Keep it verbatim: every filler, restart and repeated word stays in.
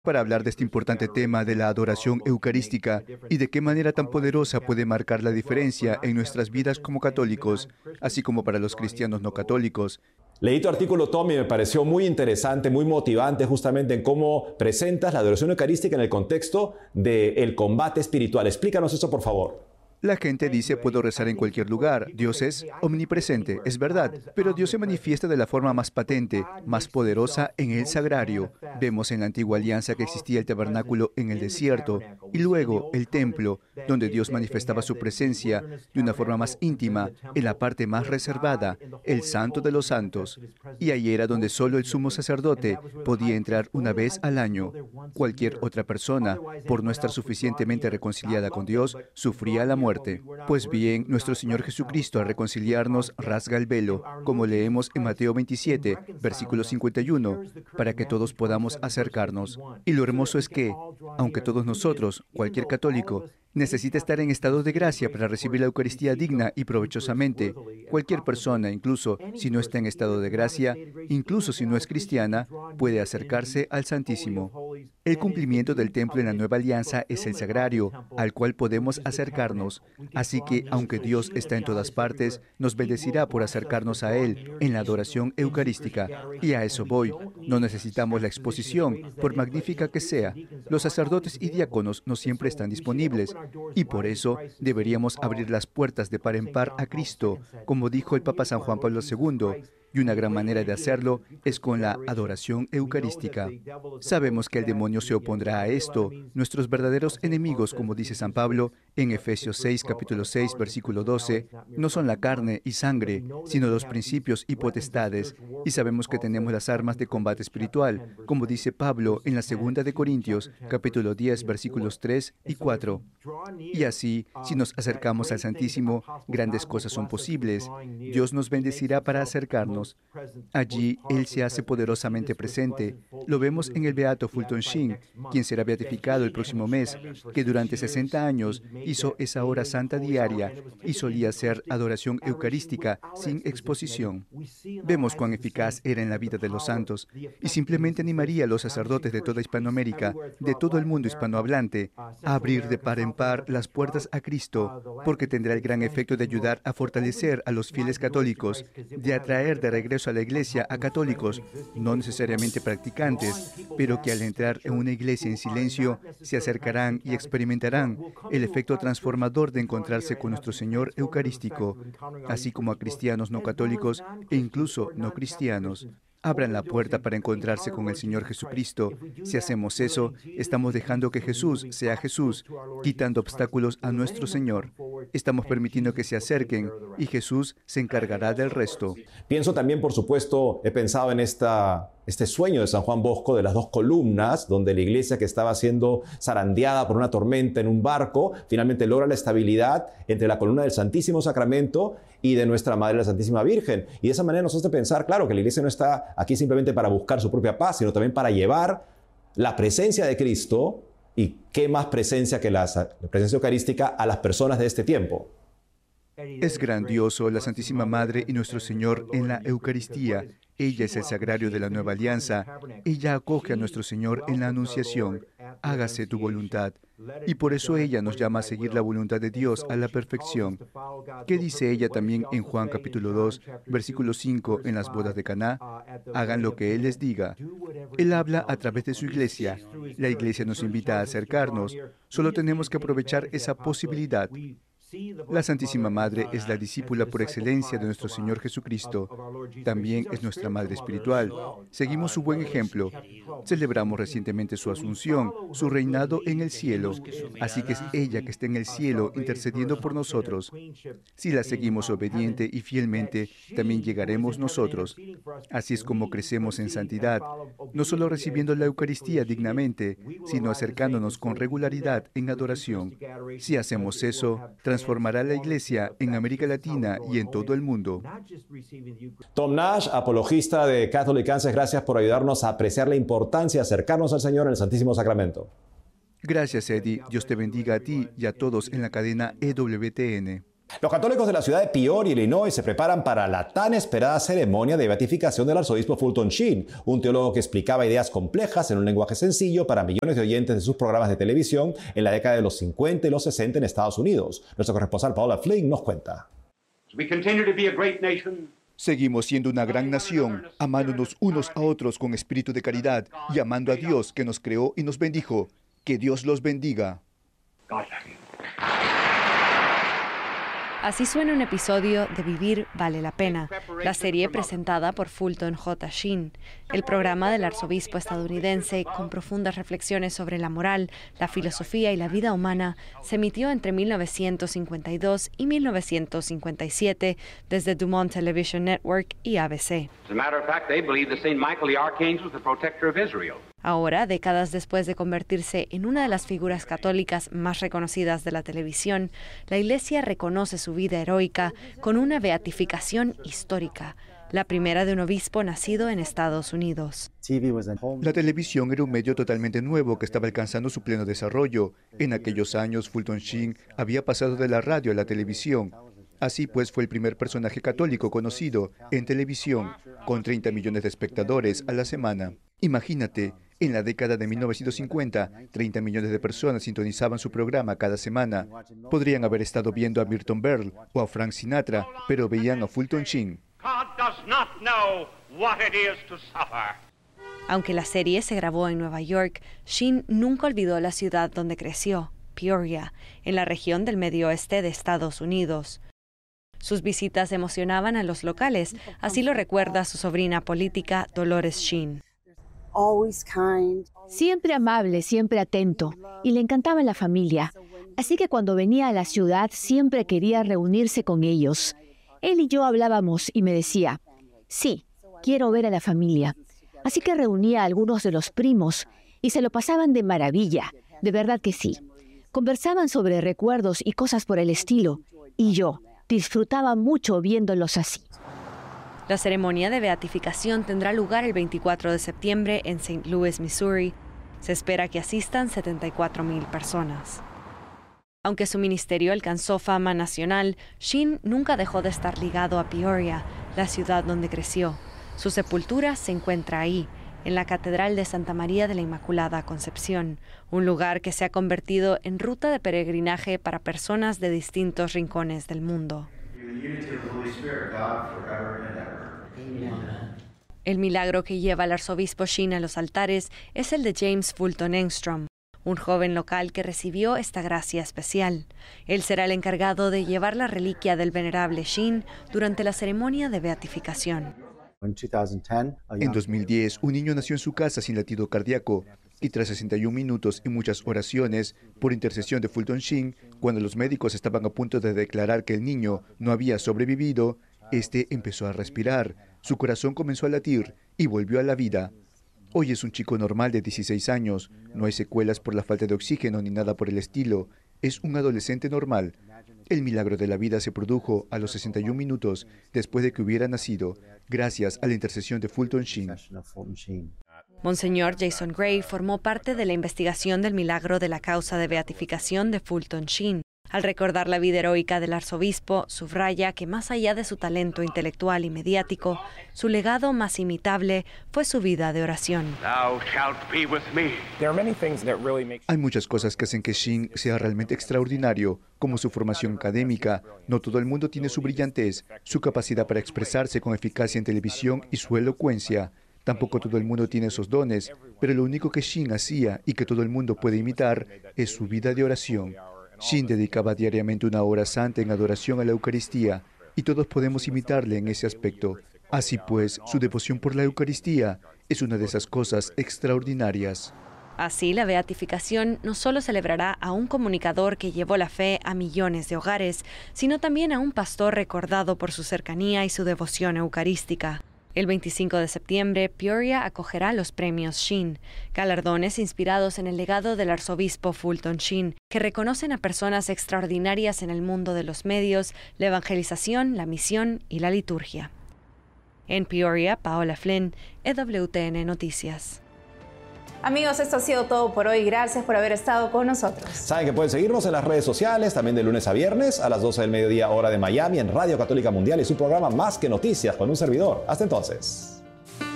para hablar de este importante tema de la adoración eucarística y de qué manera tan poderosa puede marcar la diferencia en nuestras vidas como católicos, así como para los cristianos no católicos. Leí tu artículo, Tommy, me pareció muy interesante, muy motivante justamente en cómo presentas la adoración eucarística en el contexto del combate espiritual. Explícanos eso, por favor. La gente dice, puedo rezar en cualquier lugar. Dios es omnipresente, es verdad, pero Dios se manifiesta de la forma más patente, más poderosa en el sagrario. Vemos en la antigua alianza que existía el tabernáculo en el desierto y luego el templo, donde Dios manifestaba su presencia de una forma más íntima, en la parte más reservada, el Santo de los Santos. Y ahí era donde solo el sumo sacerdote podía entrar una vez al año. Cualquier otra persona, por no estar suficientemente reconciliada con Dios, sufría la muerte. Pues bien, nuestro Señor Jesucristo al reconciliarnos rasga el velo, como leemos en Mateo veintisiete, versículo cincuenta y uno, para que todos podamos acercarnos. Y lo hermoso es que, aunque todos nosotros, cualquier católico, necesita estar en estado de gracia para recibir la Eucaristía digna y provechosamente, cualquier persona, incluso si no está en estado de gracia, incluso si no es cristiana, puede acercarse al Santísimo. El cumplimiento del templo en la Nueva Alianza es el sagrario, al cual podemos acercarnos. Así que, aunque Dios está en todas partes, nos bendecirá por acercarnos a Él en la adoración eucarística. Y a eso voy. No necesitamos la exposición, por magnífica que sea. Los sacerdotes y diáconos no siempre están disponibles. Y por eso deberíamos abrir las puertas de par en par a Cristo, como dijo el Papa San Juan Pablo segundo. Y una gran manera de hacerlo es con la adoración eucarística. Sabemos que el demonio se opondrá a esto. Nuestros verdaderos enemigos, como dice San Pablo en Efesios seis, capítulo seis, versículo doce, no son la carne y sangre, sino los principios y potestades. Y sabemos que tenemos las armas de combate espiritual, como dice Pablo en la segunda de Corintios, capítulo diez, versículos tres y cuatro. Y así, si nos acercamos al Santísimo, grandes cosas son posibles. Dios nos bendecirá para acercarnos. Allí, Él se hace poderosamente presente. Lo vemos en el beato Fulton Sheen, quien será beatificado el próximo mes, que durante sesenta años hizo esa hora santa diaria y solía hacer adoración eucarística sin exposición. Vemos cuán eficaz era en la vida de los santos y simplemente animaría a los sacerdotes de toda Hispanoamérica, de todo el mundo hispanohablante, a abrir de par en par las puertas a Cristo, porque tendrá el gran efecto de ayudar a fortalecer a los fieles católicos, de atraer de regreso a la iglesia a católicos, no necesariamente practicantes, pero que al entrar en una iglesia en silencio se acercarán y experimentarán el efecto transformador de encontrarse con nuestro Señor Eucarístico, así como a cristianos no católicos e incluso no cristianos. Abran la puerta para encontrarse con el Señor Jesucristo. Si hacemos eso, estamos dejando que Jesús sea Jesús, quitando obstáculos a nuestro Señor. Estamos permitiendo que se acerquen y Jesús se encargará del resto. Pienso también, por supuesto, he pensado en esta, este sueño de San Juan Bosco de las dos columnas, donde la iglesia que estaba siendo zarandeada por una tormenta en un barco, finalmente logra la estabilidad entre la columna del Santísimo Sacramento y de nuestra Madre la Santísima Virgen. Y de esa manera nos hace pensar, claro, que la iglesia no está aquí simplemente para buscar su propia paz, sino también para llevar la presencia de Cristo, y qué más presencia que la, la presencia eucarística, a las personas de este tiempo. Es grandioso la Santísima Madre y nuestro Señor en la Eucaristía. Ella es el sagrario de la Nueva Alianza. Ella acoge a nuestro Señor en la Anunciación. Hágase tu voluntad. Y por eso ella nos llama a seguir la voluntad de Dios a la perfección. ¿Qué dice ella también en Juan capítulo dos, versículo cinco, en las bodas de Caná? Hagan lo que Él les diga. Él habla a través de su iglesia. La iglesia nos invita a acercarnos. Solo tenemos que aprovechar esa posibilidad. La Santísima Madre es la discípula por excelencia de nuestro Señor Jesucristo. También es nuestra Madre espiritual. Seguimos su buen ejemplo. Celebramos recientemente su asunción, su reinado en el cielo. Así que es ella que está en el cielo intercediendo por nosotros. Si la seguimos obediente y fielmente, también llegaremos nosotros. Así es como crecemos en santidad, no solo recibiendo la Eucaristía dignamente, sino acercándonos con regularidad en adoración. Si hacemos eso, transformará la Iglesia en América Latina y en todo el mundo. Tom Nash, apologista de Catholic Answers, gracias por ayudarnos a apreciar la importancia de acercarnos al Señor en el Santísimo Sacramento. Gracias, Eddie. Dios te bendiga a ti y a todos en la cadena E W T N. Los católicos de la ciudad de Peoria, Illinois, se preparan para la tan esperada ceremonia de beatificación del arzobispo Fulton Sheen, un teólogo que explicaba ideas complejas en un lenguaje sencillo para millones de oyentes de sus programas de televisión en la década de los cincuenta y los sesenta en Estados Unidos. Nuestro corresponsal Paola Flynn nos cuenta. Seguimos siendo una gran nación, amándonos unos a otros con espíritu de caridad y amando a Dios que nos creó y nos bendijo. Que Dios los bendiga. Así suena un episodio de Vivir vale la pena, la serie presentada por Fulton J. Sheen, el programa del arzobispo estadounidense con profundas reflexiones sobre la moral, la filosofía y la vida humana, se emitió entre mil novecientos cincuenta y dos y mil novecientos cincuenta y siete desde Dumont Television Network y A B C. Ahora, décadas después de convertirse en una de las figuras católicas más reconocidas de la televisión, la Iglesia reconoce su vida heroica con una beatificación histórica, la primera de un obispo nacido en Estados Unidos. La televisión era un medio totalmente nuevo que estaba alcanzando su pleno desarrollo. En aquellos años, Fulton Sheen había pasado de la radio a la televisión. Así pues, fue el primer personaje católico conocido en televisión, con treinta millones de espectadores a la semana. Imagínate, en la década de mil novecientos cincuenta, treinta millones de personas sintonizaban su programa cada semana. Podrían haber estado viendo a Milton Berle o a Frank Sinatra, pero veían a Fulton Sheen. Aunque la serie se grabó en Nueva York, Sheen nunca olvidó la ciudad donde creció, Peoria, en la región del medio oeste de Estados Unidos. Sus visitas emocionaban a los locales, así lo recuerda su sobrina política Dolores Sheen. Siempre amable, siempre atento, y le encantaba la familia. Así que cuando venía a la ciudad siempre quería reunirse con ellos. Él y yo hablábamos y me decía, sí, quiero ver a la familia. Así que reunía a algunos de los primos y se lo pasaban de maravilla, de verdad que sí. Conversaban sobre recuerdos y cosas por el estilo, y yo disfrutaba mucho viéndolos así. La ceremonia de beatificación tendrá lugar el veinticuatro de septiembre en Saint Louis, Missouri. Se espera que asistan setenta y cuatro mil personas. Aunque su ministerio alcanzó fama nacional, Sheen nunca dejó de estar ligado a Peoria, la ciudad donde creció. Su sepultura se encuentra ahí, en la Catedral de Santa María de la Inmaculada Concepción, un lugar que se ha convertido en ruta de peregrinaje para personas de distintos rincones del mundo. El milagro que lleva al arzobispo Sheen a los altares es el de James Fulton Engstrom, un joven local que recibió esta gracia especial. Él será el encargado de llevar la reliquia del venerable Sheen durante la ceremonia de beatificación. En dos mil diez, un niño nació en su casa sin latido cardíaco y tras sesenta y un minutos y muchas oraciones por intercesión de Fulton Sheen, cuando los médicos estaban a punto de declarar que el niño no había sobrevivido, este empezó a respirar, su corazón comenzó a latir y volvió a la vida. Hoy es un chico normal de dieciséis años, no hay secuelas por la falta de oxígeno ni nada por el estilo, es un adolescente normal. El milagro de la vida se produjo a los sesenta y un minutos después de que hubiera nacido, gracias a la intercesión de Fulton Sheen. Monseñor Jason Gray formó parte de la investigación del milagro de la causa de beatificación de Fulton Sheen. Al recordar la vida heroica del arzobispo, subraya que más allá de su talento intelectual y mediático, su legado más imitable fue su vida de oración. Hay muchas cosas que hacen que Sheen sea realmente extraordinario, como su formación académica. No todo el mundo tiene su brillantez, su capacidad para expresarse con eficacia en televisión y su elocuencia. Tampoco todo el mundo tiene esos dones, pero lo único que Sheen hacía y que todo el mundo puede imitar es su vida de oración. Sheen dedicaba diariamente una hora santa en adoración a la Eucaristía, y todos podemos imitarle en ese aspecto. Así pues, su devoción por la Eucaristía es una de esas cosas extraordinarias. Así, la beatificación no solo celebrará a un comunicador que llevó la fe a millones de hogares, sino también a un pastor recordado por su cercanía y su devoción eucarística. El veinticinco de septiembre, Peoria acogerá los premios Sheen, galardones inspirados en el legado del arzobispo Fulton Sheen, que reconocen a personas extraordinarias en el mundo de los medios, la evangelización, la misión y la liturgia. En Peoria, Paola Flynn, E W T N Noticias. Amigos, esto ha sido todo por hoy. Gracias por haber estado con nosotros. Saben que pueden seguirnos en las redes sociales, también de lunes a viernes a las doce del mediodía hora de Miami en Radio Católica Mundial y su programa Más que Noticias con un servidor. Hasta entonces.